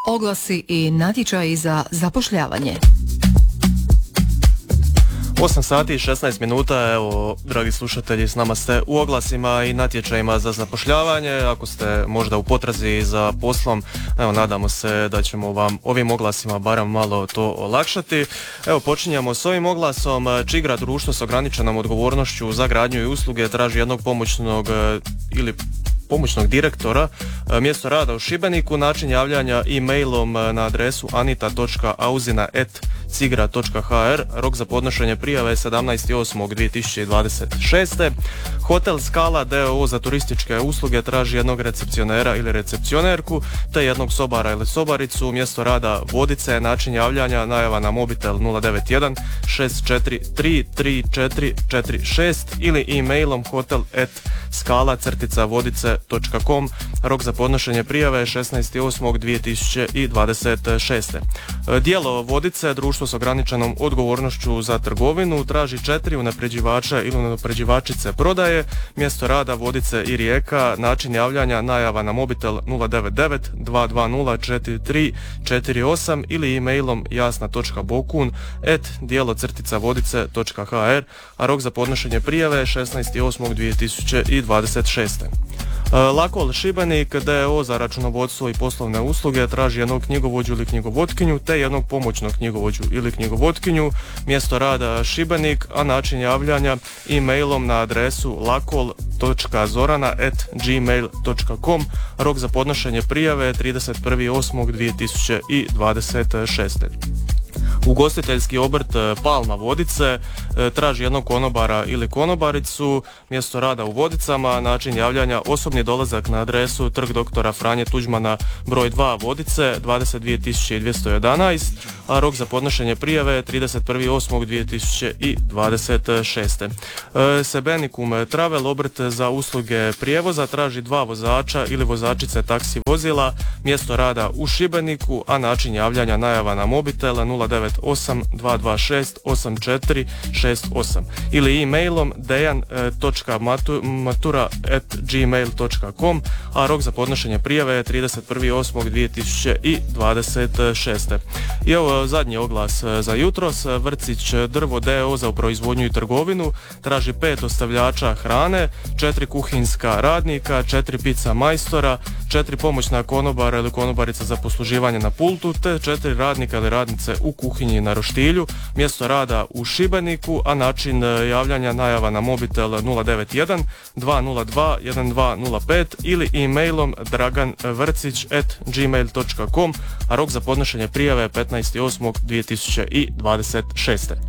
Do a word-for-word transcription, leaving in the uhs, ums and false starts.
Oglasi i natječaji za zapošljavanje. osam sati i šesnaest minuta, evo, dragi slušatelji, s nama ste u oglasima i natječajima za zapošljavanje. Ako ste možda u potrazi za poslom, evo, nadamo se da ćemo vam ovim oglasima barem malo to olakšati. Evo, počinjemo s ovim oglasom. Čigra, društvo s ograničenom odgovornošću za gradnju i usluge, traži jednog pomoćnog ili pomoćnog direktora, mjesto rada u Šibeniku, način javljanja e-mailom na adresu anita točka auzina at cigra točka h r, rok za podnošenje prijave je sedamnaesti osmi dvije tisuće dvadeset šeste. Hotel Skala d o o za turističke usluge traži jednog recepcionera ili recepcionerku, te jednog sobara ili sobaricu, mjesto rada Vodice, način javljanja, najava na mobitel nula devet jedan šest četiri tri tri četiri četiri šest ili e-mailom hotel at skala crtica vodice točka com, rok za podnošenje prijave je šesnaesti osmi dvije tisuće dvadeset šeste. Dijelo Vodice, društvo s ograničenom odgovornošću za trgovinu, traži četiri unapređivača ili unapređivačice prodaje, mjesto rada Vodice i Rijeka, način javljanja, najava na mobitel nula devet devet dva dva nula četiri tri četiri osam ili e-mailom jasna točka bokun at dijelo crtica vodice točka h r, a rok za podnošenje prijave je šesnaesti osmi dvije tisuće dvadeset šeste. Lakol Šibenik d o o za računovodstvo i poslovne usluge traži jednog knjigovođu ili knjigovotkinju, te jednog pomoćnog knjigovođu ili knjigovotkinju, mjesto rada Šibenik, a način javljanja e-mailom na adresu lakol točka zorana at gmail točka com, rok za podnošenje prijave je trideset prvi osmi dvije tisuće dvadeset šeste. Ugostiteljski obrt Palma Vodice traži jednog konobara ili konobaricu, mjesto rada u Vodicama, način javljanja osobni dolazak na adresu Trg doktora Franje Tuđmana broj dva Vodice dvadeset dvije tisuće dvjesto jedanaest, a rok za podnošenje prijave je trideset prvi osmi dvije tisuće dvadeset šeste. Sebenicum Travel, obrt za usluge prijevoza, traži dva vozača ili vozačice taksi vozila, mjesto rada u Šibeniku, a način javljanja, najava na mobitel nula devet osam dva dva šest osam četiri šest osam ili e-mailom dejan točka matura at gmail točka com, a rok za podnošenje prijave je trideset prvi osmi dvije tisuće dvadeset šeste. I ovo zadnji oglas za jutros. Vrcić Drvo d o o za proizvodnju i trgovinu traži pet ostavljača hrane, četiri kuhinska radnika, četiri pizza majstora, četiri pomoćna konobara ili konobarica za posluživanje na pultu, te četiri radnika ili radnice u kuhinji na roštilju, mjesto rada u Šibeniku, a način javljanja, najava na mobitel nula devet jedan dva nula dva jedan dva nula pet ili e-mailom draganvrcić at gmail točka com, a rok za podnošenje prijave je petnaesti osmi dvije tisuće dvadeset šeste.